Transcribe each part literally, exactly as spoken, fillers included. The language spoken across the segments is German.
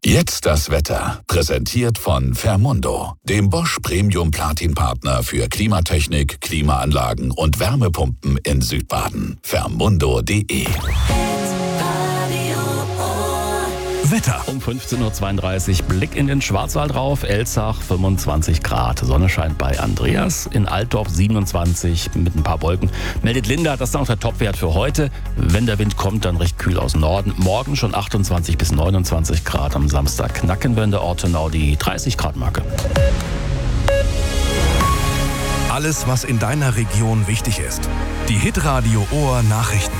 Jetzt das Wetter, präsentiert von Fermundo, dem Bosch Premium Platin Partner für Klimatechnik, Klimaanlagen und Wärmepumpen in Südbaden. Fermundo punkt de. Wetter. Um fünfzehn Uhr zweiunddreißig Blick in den Schwarzwald rauf. Elzach fünfundzwanzig Grad. Sonne scheint bei Andreas. In Altdorf siebenundzwanzig mit ein paar Wolken. Meldet Linda, das ist dann auch der Topwert für heute. Wenn der Wind kommt, dann recht kühl aus Norden. Morgen schon achtundzwanzig bis neunundzwanzig Grad. Am Samstag knacken wir in der Ortenau die dreißig Grad Marke. Alles, was in deiner Region wichtig ist. Die Hitradio Ohr Nachrichten.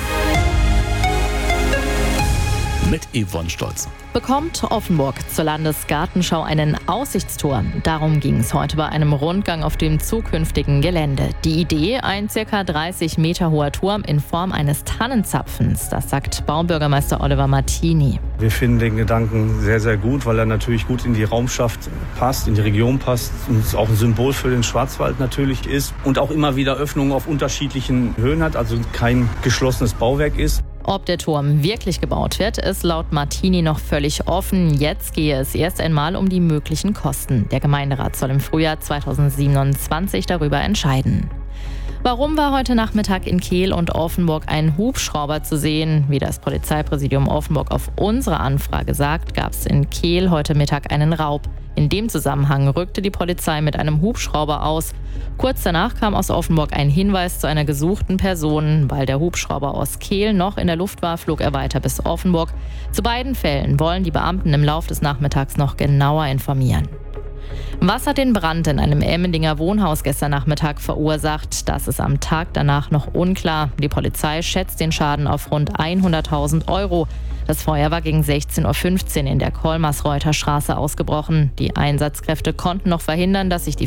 Mit Yvonne Stolz. Bekommt Offenburg zur Landesgartenschau einen Aussichtsturm? Darum ging es heute bei einem Rundgang auf dem zukünftigen Gelände. Die Idee, ein ca. dreißig Meter hoher Turm in Form eines Tannenzapfens. Das sagt Baubürgermeister Oliver Martini. Wir finden den Gedanken sehr, sehr gut, weil er natürlich gut in die Raumschaft passt, in die Region passt und auch ein Symbol für den Schwarzwald natürlich ist und auch immer wieder Öffnungen auf unterschiedlichen Höhen hat, also kein geschlossenes Bauwerk ist. Ob der Turm wirklich gebaut wird, ist laut Martini noch völlig offen. Jetzt gehe es erst einmal um die möglichen Kosten. Der Gemeinderat soll im Frühjahr zweitausendsiebenundzwanzig darüber entscheiden. Warum war heute Nachmittag in Kehl und Offenburg ein Hubschrauber zu sehen? Wie das Polizeipräsidium Offenburg auf unsere Anfrage sagt, gab es in Kehl heute Mittag einen Raub. In dem Zusammenhang rückte die Polizei mit einem Hubschrauber aus. Kurz danach kam aus Offenburg ein Hinweis zu einer gesuchten Person. Weil der Hubschrauber aus Kehl noch in der Luft war, flog er weiter bis Offenburg. Zu beiden Fällen wollen die Beamten im Laufe des Nachmittags noch genauer informieren. Was hat den Brand in einem Emmendinger Wohnhaus gestern Nachmittag verursacht? Das ist am Tag danach noch unklar. Die Polizei schätzt den Schaden auf rund hunderttausend Euro. Das Feuer war gegen sechzehn Uhr fünfzehn in der Kolmersreuter Straße ausgebrochen. Die Einsatzkräfte konnten noch verhindern, dass sich die